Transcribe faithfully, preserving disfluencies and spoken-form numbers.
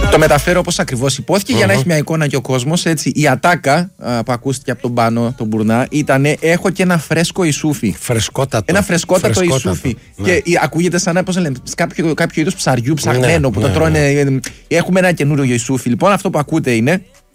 Το μεταφέρω όπως ακριβώς υπόθηκε, uh-huh. για να έχει μια εικόνα και ο κόσμος. Έτσι, η ατάκα α, που ακούστηκε από τον Πάνο, τον Μπουρνά, ήταν έχω και ένα φρέσκο Ισούφι. Φρεσκότατο. Ένα φρεσκότατο, φρεσκότατο Ισούφι. Ναι. Και ακούγεται σαν να, πώς λένε, κάποιο, κάποιο είδους ψαριού ψαγμένο, ναι, που ναι, το τρώνε. Ναι. Έχουμε ένα καινούριο Ισούφι. Λοιπόν, αυτό που ακούτε είναι